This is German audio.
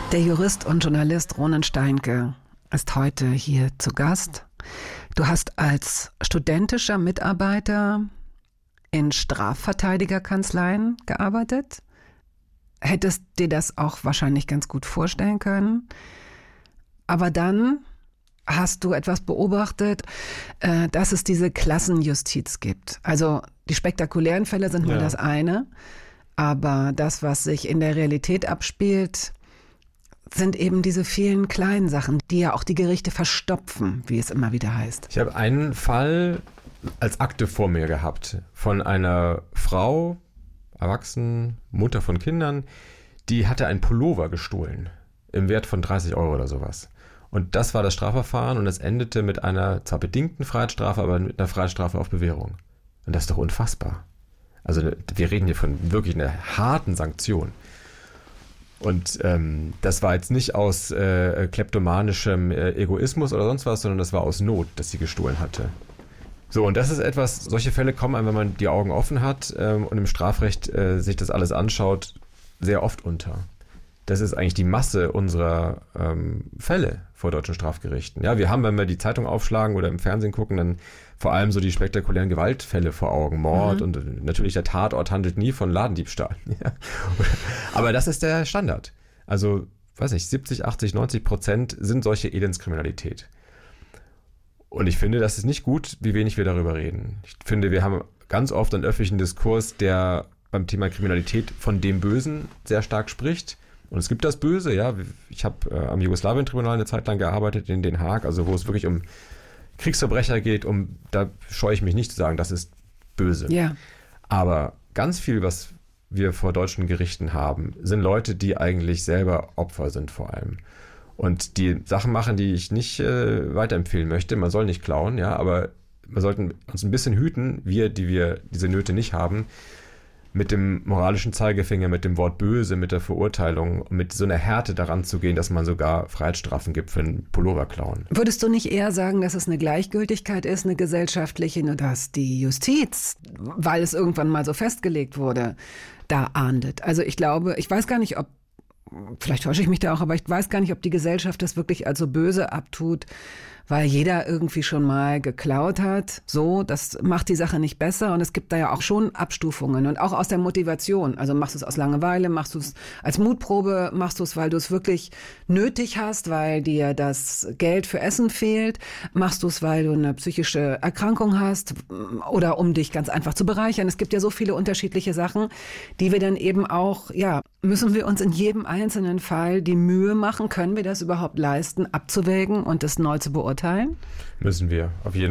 Der Jurist und Journalist Ronen Steinke ist heute hier zu Gast. Du hast als studentischer Mitarbeiter in Strafverteidigerkanzleien gearbeitet. Hättest dir das auch wahrscheinlich ganz gut vorstellen können. Aber dann hast du etwas beobachtet, dass es diese Klassenjustiz gibt. Also die spektakulären Fälle sind mal das eine, aber das, was sich in der Realität abspielt, sind eben diese vielen kleinen Sachen, die ja auch die Gerichte verstopfen, wie es immer wieder heißt. Ich habe einen Fall als Akte vor mir gehabt von einer Frau, erwachsen, Mutter von Kindern, die hatte einen Pullover gestohlen im Wert von 30 € oder sowas. Und das war das Strafverfahren und es endete mit einer zwar bedingten Freiheitsstrafe, aber mit einer Freiheitsstrafe auf Bewährung. Und das ist doch unfassbar. Also wir reden hier von wirklich einer harten Sanktion. Und das war jetzt nicht aus kleptomanischem Egoismus oder sonst was, sondern das war aus Not, dass sie gestohlen hatte. So, und das ist etwas, solche Fälle kommen einem, wenn man die Augen offen hat und im Strafrecht sich das alles anschaut, sehr oft unter. Das ist eigentlich die Masse unserer Fälle vor deutschen Strafgerichten. Ja, wir haben, wenn wir die Zeitung aufschlagen oder im Fernsehen gucken, dann vor allem so die spektakulären Gewaltfälle vor Augen. Mord und natürlich der Tatort handelt nie von Ladendiebstahl. Ja. Aber das ist der Standard. Also, weiß nicht, 70, 80, 90% sind solche Elendskriminalität. Und ich finde, das ist nicht gut, wie wenig wir darüber reden. Ich finde, wir haben ganz oft einen öffentlichen Diskurs, der beim Thema Kriminalität von dem Bösen sehr stark spricht. Und es gibt das Böse, ja. Ich habe am Jugoslawien-Tribunal eine Zeit lang gearbeitet in Den Haag, also wo es wirklich um Kriegsverbrecher geht, da scheue ich mich nicht zu sagen, das ist böse. Ja. Aber ganz viel, was wir vor deutschen Gerichten haben, sind Leute, die eigentlich selber Opfer sind vor allem. Und die Sachen machen, die ich nicht weiterempfehlen möchte. Man soll nicht klauen, ja, aber wir sollten uns ein bisschen hüten, die wir diese Nöte nicht haben, mit dem moralischen Zeigefinger, mit dem Wort böse, mit der Verurteilung, mit so einer Härte daran zu gehen, dass man sogar Freiheitsstrafen gibt für einen Pullover klauen. Würdest du nicht eher sagen, dass es eine Gleichgültigkeit ist, eine gesellschaftliche, nur dass die Justiz, weil es irgendwann mal so festgelegt wurde, da ahndet? Also ich glaube, ich weiß gar nicht, ob, vielleicht täusche ich mich da auch, aber ich weiß gar nicht, ob die Gesellschaft das wirklich als so böse abtut, weil jeder irgendwie schon mal geklaut hat. So, das macht die Sache nicht besser. Und es gibt da ja auch schon Abstufungen und auch aus der Motivation. Also machst du es aus Langeweile, machst du es als Mutprobe, machst du es, weil du es wirklich nötig hast, weil dir das Geld für Essen fehlt, machst du es, weil du eine psychische Erkrankung hast oder um dich ganz einfach zu bereichern. Es gibt ja so viele unterschiedliche Sachen, die wir dann eben auch, ja, müssen wir uns in jedem einzelnen Fall die Mühe machen, können wir das überhaupt leisten, abzuwägen und das neu zu beurteilen? Müssen wir, auf jeden Fall.